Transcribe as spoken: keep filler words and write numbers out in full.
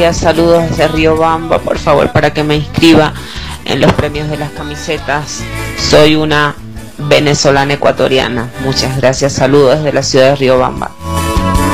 Saludos desde Riobamba, por favor, para que me inscriba en los premios de las camisetas. Soy una venezolana ecuatoriana. Muchas gracias. Saludos desde la ciudad de Riobamba.